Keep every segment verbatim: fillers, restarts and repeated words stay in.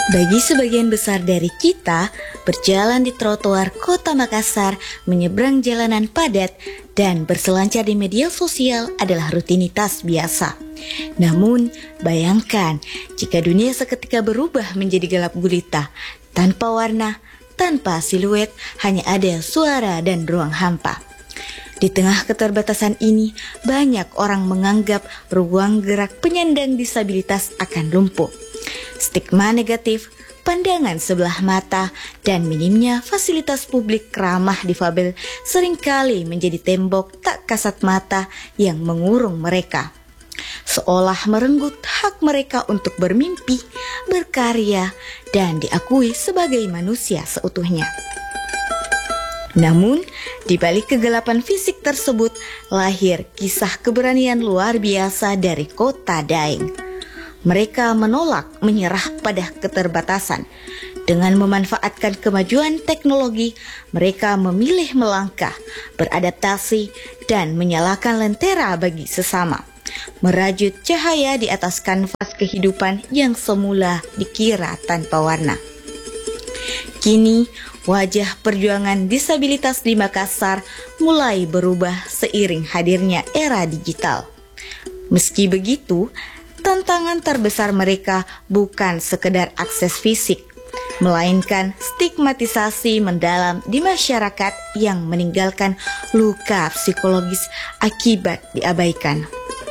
Bagi sebagian besar dari kita, berjalan di trotoar kota Makassar, menyeberang jalanan padat, dan berselancar di media sosial adalah rutinitas biasa. Namun, bayangkan jika dunia seketika berubah menjadi gelap gulita, tanpa warna, tanpa siluet, hanya ada suara dan ruang hampa. Di tengah keterbatasan ini, banyak orang menganggap ruang gerak penyandang disabilitas akan lumpuh. Stigma negatif, pandangan sebelah mata, dan minimnya fasilitas publik ramah difabel seringkali menjadi tembok tak kasat mata yang mengurung mereka. Seolah merenggut hak mereka untuk bermimpi, berkarya, dan diakui sebagai manusia seutuhnya. Namun, di balik kegelapan fisik tersebut, lahir kisah keberanian luar biasa dari kota Daeng. Mereka menolak menyerah pada keterbatasan. Dengan memanfaatkan kemajuan teknologi, mereka memilih melangkah, beradaptasi, dan menyalakan lentera bagi sesama. Merajut cahaya di atas kanvas kehidupan yang semula dikira tanpa warna. Kini, wajah perjuangan disabilitas di Makassar mulai berubah seiring hadirnya era digital. Meski begitu, tantangan terbesar mereka bukan sekedar akses fisik, melainkan stigmatisasi mendalam di masyarakat yang meninggalkan luka psikologis akibat diabaikan.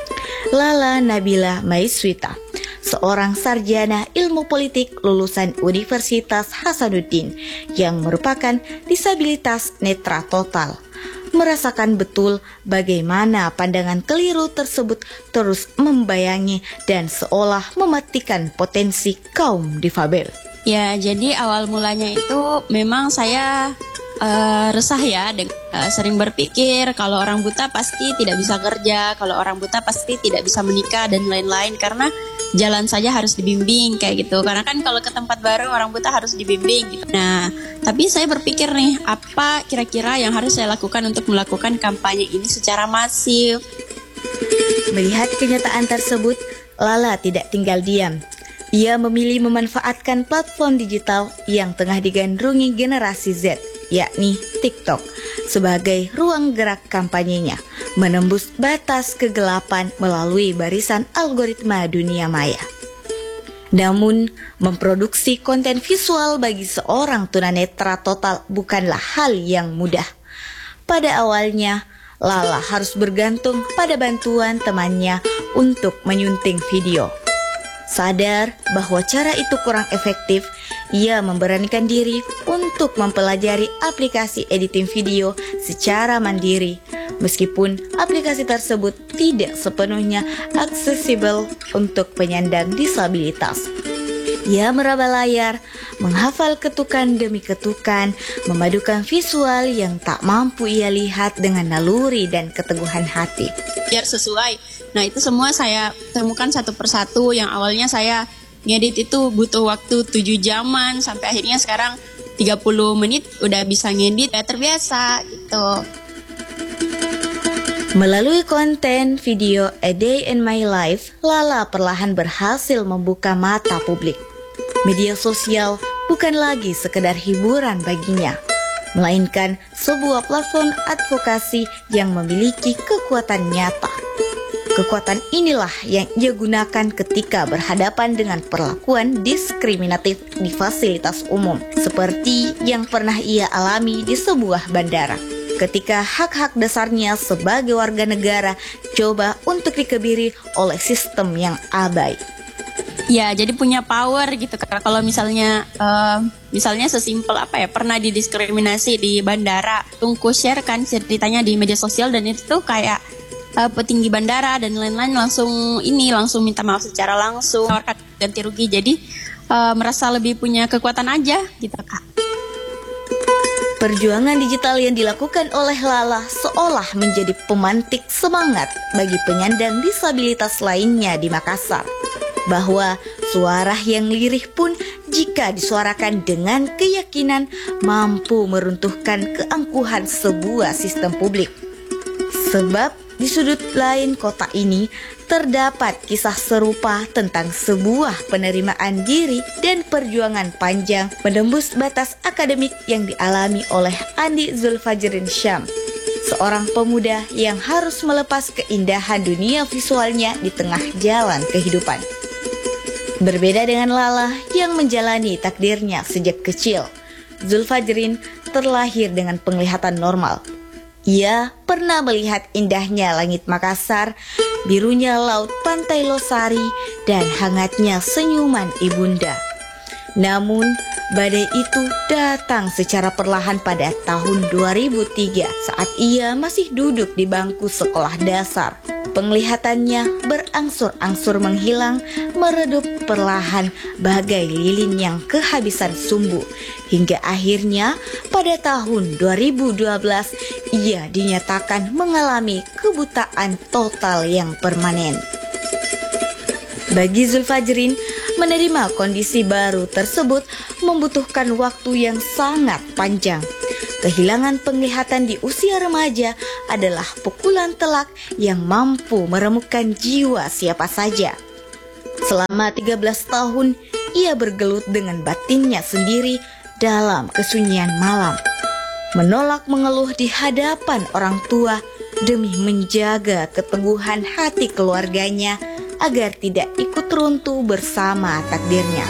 Lala Nabila Maiswita, seorang sarjana ilmu politik lulusan Universitas Hasanuddin yang merupakan disabilitas netra total, merasakan betul bagaimana pandangan keliru tersebut terus membayangi dan seolah mematikan potensi kaum difabel. Ya, jadi awal mulanya itu memang saya uh, resah ya, de- uh, sering berpikir kalau orang buta pasti tidak bisa kerja, kalau orang buta pasti tidak bisa menikah dan lain-lain, karena jalan saja harus dibimbing kayak gitu. Karena kan kalau ke tempat baru orang buta harus dibimbing gitu. Nah, tapi saya berpikir nih, apa kira-kira yang harus saya lakukan untuk melakukan kampanye ini secara masif? Melihat kenyataan tersebut, Lala tidak tinggal diam. Ia memilih memanfaatkan platform digital yang tengah digandrungi generasi Z, yakni TikTok, sebagai ruang gerak kampanyenya, menembus batas kegelapan melalui barisan algoritma dunia maya. Namun, memproduksi konten visual bagi seorang tunanetra total bukanlah hal yang mudah. Pada awalnya, Lala harus bergantung pada bantuan temannya untuk menyunting video. Sadar bahwa cara itu kurang efektif, ia memberanikan diri untuk mempelajari aplikasi editing video secara mandiri, meskipun aplikasi tersebut tidak sepenuhnya aksesibel untuk penyandang disabilitas. Ia meraba layar, menghafal ketukan demi ketukan, memadukan visual yang tak mampu ia lihat dengan naluri dan keteguhan hati. Biar sesuai. Nah, itu semua saya temukan satu persatu. Yang awalnya saya ngedit itu butuh waktu tujuh jaman, sampai akhirnya sekarang tiga puluh menit udah bisa ngedit, ya terbiasa gitu. Melalui konten video A Day in My Life, Lala perlahan berhasil membuka mata publik. Media sosial bukan lagi sekedar hiburan baginya, melainkan sebuah platform advokasi yang memiliki kekuatan nyata. Kekuatan inilah yang ia gunakan ketika berhadapan dengan perlakuan diskriminatif di fasilitas umum, seperti yang pernah ia alami di sebuah bandara. Ketika hak-hak dasarnya sebagai warga negara coba untuk dikebiri oleh sistem yang abai. Ya, jadi punya power gitu. Karena kalau misalnya, uh, misalnya sesimpel apa ya, pernah didiskriminasi di bandara, tungku share kan ceritanya di media sosial, dan itu tuh kayak uh, petinggi bandara dan lain-lain langsung ini langsung minta maaf secara langsung, tawarkan ganti rugi. Jadi uh, merasa lebih punya kekuatan aja gitu kak. Perjuangan digital yang dilakukan oleh Lala seolah menjadi pemantik semangat bagi penyandang disabilitas lainnya di Makassar. Bahwa suara yang lirih pun jika disuarakan dengan keyakinan mampu meruntuhkan keangkuhan sebuah sistem publik. Sebab Di sudut lain kota ini terdapat kisah serupa tentang sebuah penerimaan diri dan perjuangan panjang menembus batas akademik yang dialami oleh Andi Zulfajrin Syam, seorang pemuda yang harus melepas keindahan dunia visualnya di tengah jalan kehidupan. Berbeda dengan Lala yang menjalani takdirnya sejak kecil, Zulfajrin terlahir dengan penglihatan normal. Ia pernah melihat indahnya langit Makassar, birunya laut pantai Losari, dan hangatnya senyuman ibunda. Namun, badai itu datang secara perlahan pada tahun dua ribu tiga saat ia masih duduk di bangku sekolah dasar. Penglihatannya berangsur-angsur menghilang, meredup perlahan bagai lilin yang kehabisan sumbu. Hingga akhirnya pada tahun dua ribu dua belas ia dinyatakan mengalami kebutaan total yang permanen. Bagi Zulfajrin, menerima kondisi baru tersebut membutuhkan waktu yang sangat panjang. Kehilangan penglihatan di usia remaja adalah pukulan telak yang mampu meremukkan jiwa siapa saja. Selama tiga belas tahun, ia bergelut dengan batinnya sendiri dalam kesunyian malam, menolak mengeluh di hadapan orang tua demi menjaga keteguhan hati keluarganya agar tidak ikut runtuh bersama takdirnya.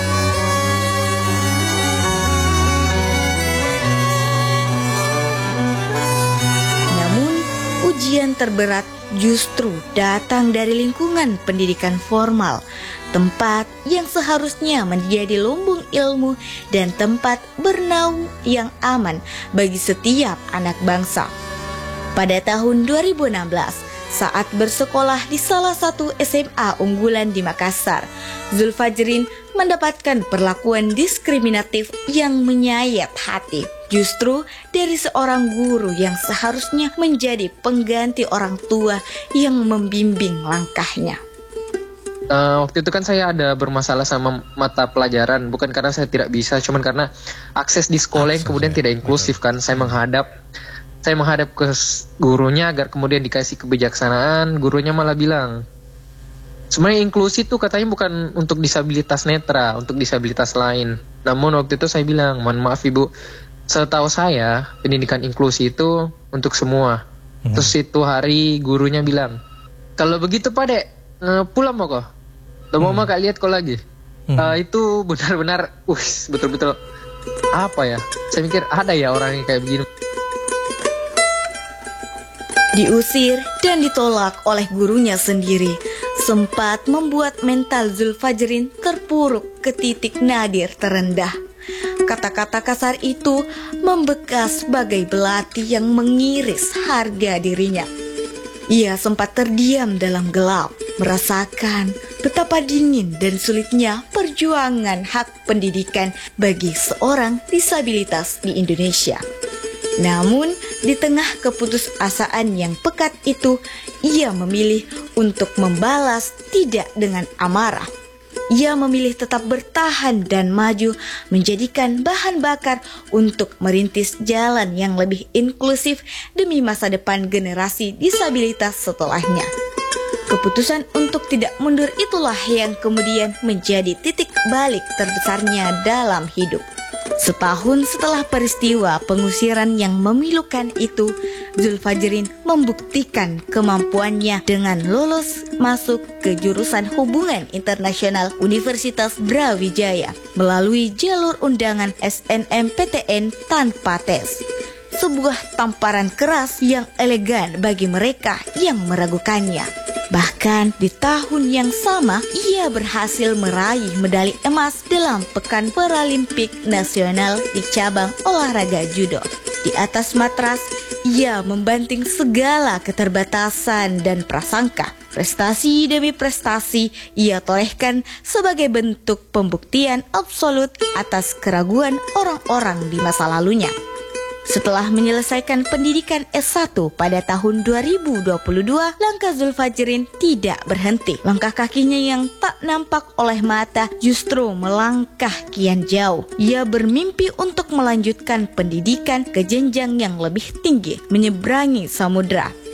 Ujian terberat justru datang dari lingkungan pendidikan formal, tempat yang seharusnya menjadi lumbung ilmu dan tempat bernaung yang aman bagi setiap anak bangsa. Pada tahun dua ribu enam belas, saat bersekolah di salah satu S M A unggulan di Makassar, Zulfajrin mendapatkan perlakuan diskriminatif yang menyayat hati. Justru dari seorang guru yang seharusnya menjadi pengganti orang tua yang membimbing langkahnya. Uh, waktu itu kan saya ada bermasalah sama mata pelajaran, bukan karena saya tidak bisa, cuman karena akses di sekolah yang kemudian tidak inklusif kan. Saya menghadap, saya menghadap ke gurunya agar kemudian dikasih kebijaksanaan. Gurunya malah bilang, sebenarnya inklusi itu katanya bukan untuk disabilitas netra, untuk disabilitas lain. Namun waktu itu saya bilang, mohon maaf ibu, setahu saya pendidikan inklusi itu untuk semua. Hmm. Terus itu hari gurunya bilang, kalau begitu Pak Dek, pulang mau kok. Lo mau hmm. kak lihat kok lagi. Hmm. Uh, itu benar-benar, uh, betul-betul apa ya? Saya mikir ada ya orang yang kayak begini. Diusir dan ditolak oleh gurunya sendiri sempat membuat mental Zulfajrin terpuruk ke titik nadir terendah. Kata-kata kasar itu membekas bagai belati yang mengiris harga dirinya. Ia sempat terdiam dalam gelap, merasakan betapa dingin dan sulitnya perjuangan hak pendidikan bagi seorang disabilitas di Indonesia. Namun, di tengah keputusasaan yang pekat itu, ia memilih untuk membalas tidak dengan amarah. Ia memilih tetap bertahan dan maju, menjadikan bahan bakar untuk merintis jalan yang lebih inklusif demi masa depan generasi disabilitas setelahnya. Keputusan untuk tidak mundur itulah yang kemudian menjadi titik balik terbesarnya dalam hidup. Setahun setelah peristiwa pengusiran yang memilukan itu, Zulfajrin membuktikan kemampuannya dengan lolos masuk ke jurusan Hubungan Internasional Universitas Brawijaya melalui jalur undangan S N M P T N tanpa tes. Sebuah tamparan keras yang elegan bagi mereka yang meragukannya. Bahkan di tahun yang sama, ia berhasil meraih medali emas dalam Pekan Paralimpik Nasional di cabang olahraga judo. Di atas matras, ia membanting segala keterbatasan dan prasangka. Prestasi demi prestasi ia torehkan sebagai bentuk pembuktian absolut atas keraguan orang-orang di masa lalunya. Setelah menyelesaikan pendidikan S satu pada tahun dua ribu dua puluh dua, langkah Zulfajrin tidak berhenti. Langkah kakinya yang tak nampak oleh mata justru melangkah kian jauh. Ia bermimpi untuk melanjutkan pendidikan ke jenjang yang lebih tinggi, menyeberangi samudra.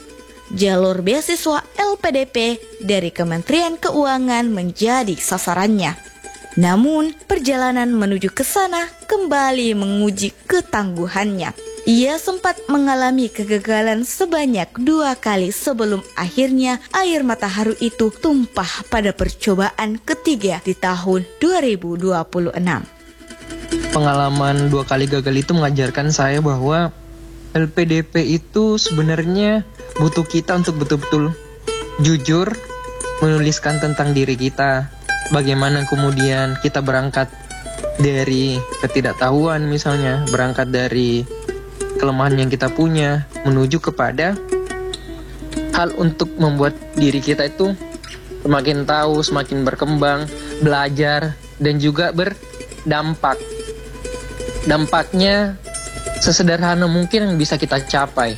jalur beasiswa L P D P dari Kementerian Keuangan menjadi sasarannya. Namun, perjalanan menuju ke sana kembali menguji ketangguhannya. Ia sempat mengalami kegagalan sebanyak dua kali sebelum akhirnya air mata haru itu tumpah pada percobaan ketiga di tahun dua ribu dua puluh enam. Pengalaman dua kali gagal itu mengajarkan saya bahwa L P D P itu sebenarnya butuh kita untuk betul-betul jujur menuliskan tentang diri kita. Bagaimana kemudian kita berangkat dari ketidaktahuan misalnya, berangkat dari kelemahan yang kita punya menuju kepada hal untuk membuat diri kita itu semakin tahu, semakin berkembang, belajar, dan juga berdampak. Dampaknya sesederhana mungkin yang bisa kita capai.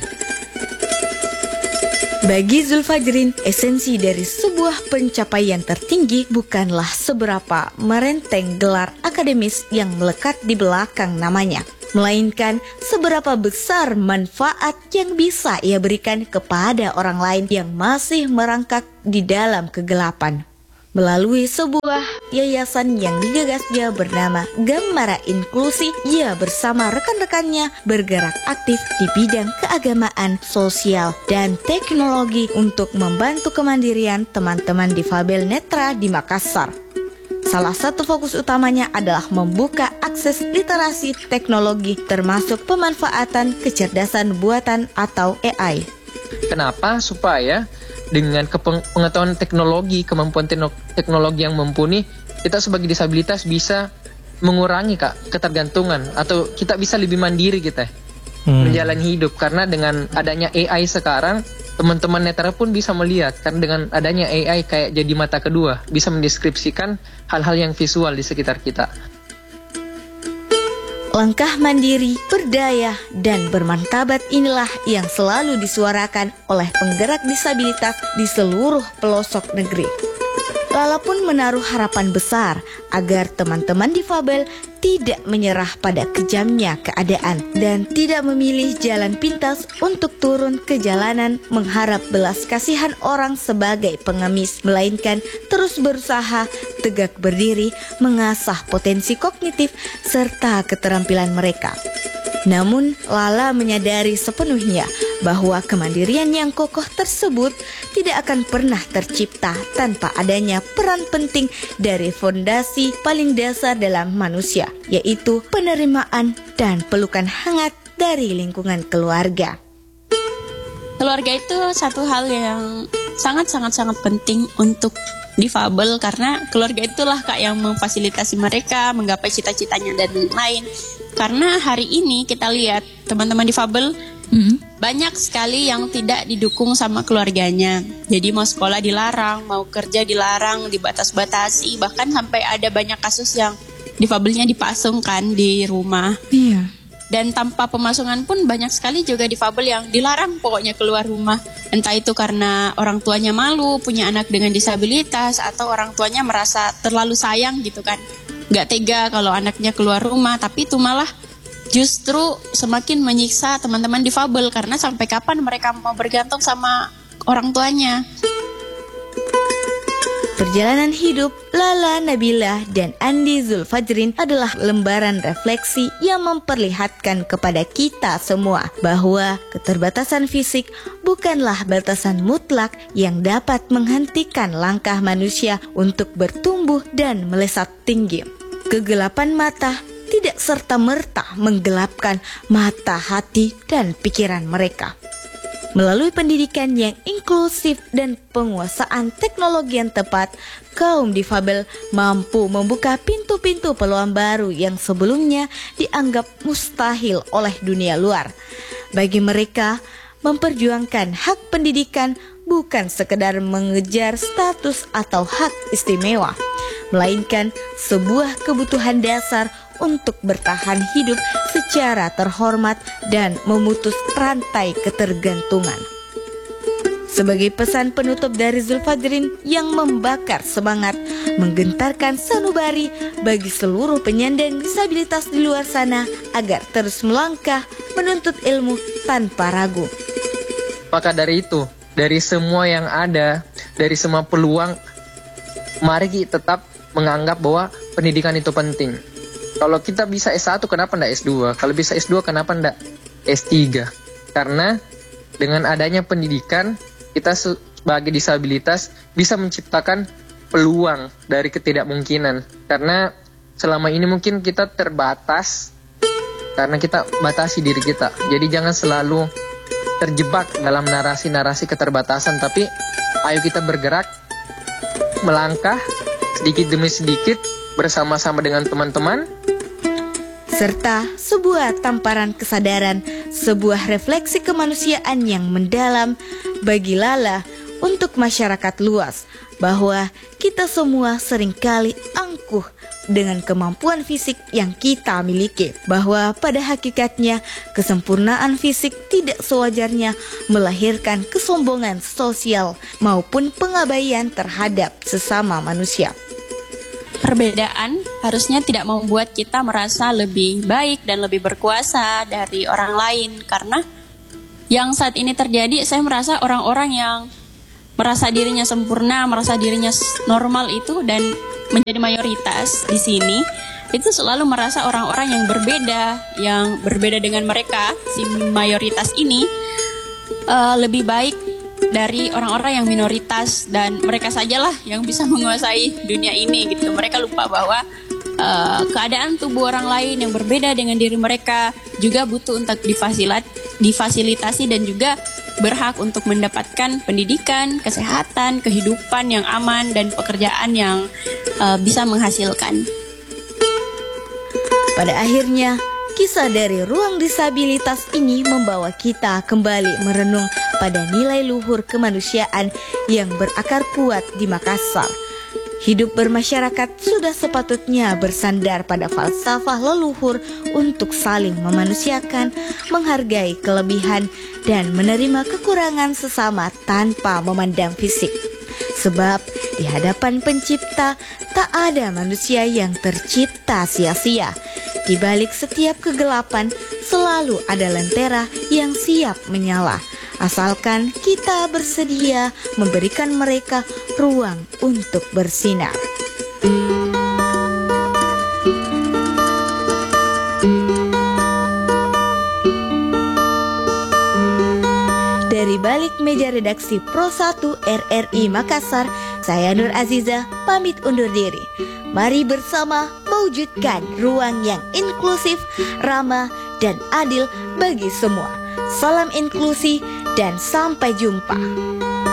Bagi Zulfajrin, esensi dari sebuah pencapaian tertinggi bukanlah seberapa merenteng gelar akademis yang melekat di belakang namanya, melainkan seberapa besar manfaat yang bisa ia berikan kepada orang lain yang masih merangkak di dalam kegelapan. Melalui sebuah yayasan yang digagasnya bernama Gamara Inklusi, ia bersama rekan-rekannya bergerak aktif di bidang keagamaan, sosial, dan teknologi untuk membantu kemandirian teman-teman difabel netra di Makassar. Salah satu fokus utamanya adalah membuka akses literasi teknologi termasuk pemanfaatan kecerdasan buatan atau A I. Kenapa? Supaya dengan pengetahuan teknologi, kemampuan teknologi yang mumpuni, kita sebagai disabilitas bisa mengurangi Kak ketergantungan, atau kita bisa lebih mandiri kita hmm. menjalani hidup. Karena dengan adanya A I sekarang, teman-teman netra pun bisa melihat, karena dengan adanya A I kayak jadi mata kedua, bisa mendeskripsikan hal-hal yang visual di sekitar kita. Langkah mandiri, berdaya, dan bermartabat inilah yang selalu disuarakan oleh penggerak disabilitas di seluruh pelosok negeri. Lala pun menaruh harapan besar agar teman-teman difabel tidak menyerah pada kejamnya keadaan dan tidak memilih jalan pintas untuk turun ke jalanan mengharap belas kasihan orang sebagai pengemis, melainkan terus berusaha tegak berdiri, mengasah potensi kognitif serta keterampilan mereka. Namun, Lala menyadari sepenuhnya bahwa kemandirian yang kokoh tersebut tidak akan pernah tercipta tanpa adanya peran penting dari fondasi paling dasar dalam manusia, yaitu penerimaan dan pelukan hangat dari lingkungan keluarga. Keluarga itu satu hal yang sangat-sangat-sangat penting untuk difabel, karena keluarga itulah Kak yang memfasilitasi mereka menggapai cita-citanya dan lain. Karena hari ini kita lihat teman-teman difabel mm-hmm. banyak sekali yang tidak didukung sama keluarganya. Jadi mau sekolah dilarang, mau kerja dilarang, dibatas-batasi, bahkan sampai ada banyak kasus yang difabelnya dipasungkan di rumah. Iya. Dan tanpa pemasungan pun banyak sekali juga difabel yang dilarang pokoknya keluar rumah. Entah itu karena orang tuanya malu punya anak dengan disabilitas, atau orang tuanya merasa terlalu sayang gitu kan. Gak tega kalau anaknya keluar rumah, tapi itu malah justru semakin menyiksa teman-teman difabel, karena sampai kapan mereka mau bergantung sama orang tuanya. Perjalanan hidup Lala Nabilah dan Andi Zulfajrin adalah lembaran refleksi yang memperlihatkan kepada kita semua bahwa keterbatasan fisik bukanlah batasan mutlak yang dapat menghentikan langkah manusia untuk bertumbuh dan melesat tinggi. Kegelapan mata tidak serta-merta menggelapkan mata hati dan pikiran mereka. Melalui pendidikan yang inklusif dan penguasaan teknologi yang tepat, kaum difabel mampu membuka pintu-pintu peluang baru yang sebelumnya dianggap mustahil oleh dunia luar. Bagi mereka, memperjuangkan hak pendidikan bukan sekedar mengejar status atau hak istimewa, melainkan sebuah kebutuhan dasar untuk bertahan hidup secara terhormat dan memutus rantai ketergantungan. Sebagai pesan penutup dari Zulfajrin yang membakar semangat, menggentarkan sanubari bagi seluruh penyandang disabilitas di luar sana agar terus melangkah menuntut ilmu tanpa ragu. Maka dari itu, dari semua yang ada, dari semua peluang, mari kita tetap menganggap bahwa pendidikan itu penting. Kalau kita bisa S satu, kenapa enggak S dua? Kalau bisa S dua, kenapa enggak S tiga? Karena dengan adanya pendidikan, kita sebagai disabilitas bisa menciptakan peluang dari ketidakmungkinan. Karena selama ini mungkin kita terbatas, karena kita batasi diri kita. Jadi jangan selalu terjebak dalam narasi-narasi keterbatasan, tapi ayo kita bergerak, melangkah sedikit demi sedikit bersama-sama dengan teman-teman, serta sebuah tamparan kesadaran, sebuah refleksi kemanusiaan yang mendalam bagi Lala untuk masyarakat luas, bahwa kita semua seringkali angkuh dengan kemampuan fisik yang kita miliki, bahwa pada hakikatnya kesempurnaan fisik tidak sewajarnya melahirkan kesombongan sosial maupun pengabaian terhadap sesama manusia. Perbedaan harusnya tidak membuat kita merasa lebih baik dan lebih berkuasa dari orang lain, karena yang saat ini terjadi, saya merasa orang-orang yang merasa dirinya sempurna, merasa dirinya normal itu dan menjadi mayoritas di sini, itu selalu merasa orang-orang yang berbeda, yang berbeda dengan mereka, si mayoritas ini uh, lebih baik dari orang-orang yang minoritas, dan mereka sajalah yang bisa menguasai dunia ini gitu. Mereka lupa bahwa uh, keadaan tubuh orang lain yang berbeda dengan diri mereka juga butuh untuk difasilat, difasilitasi dan juga berhak untuk mendapatkan pendidikan, kesehatan, kehidupan yang aman, dan pekerjaan yang uh, bisa menghasilkan. Pada akhirnya, kisah dari ruang disabilitas ini membawa kita kembali merenung pada nilai luhur kemanusiaan yang berakar kuat di Makassar. Hidup bermasyarakat sudah sepatutnya bersandar pada falsafah leluhur untuk saling memanusiakan, menghargai kelebihan, dan menerima kekurangan sesama tanpa memandang fisik. Sebab di hadapan pencipta tak ada manusia yang tercipta sia-sia. Di balik setiap kegelapan selalu ada lentera yang siap menyala, asalkan kita bersedia memberikan mereka ruang untuk bersinar. Dari balik meja redaksi Pro satu R R I Makassar, saya Nur Aziza pamit undur diri. Mari bersama mewujudkan ruang yang inklusif, ramah, dan adil bagi semua. Salam inklusi dan sampai jumpa.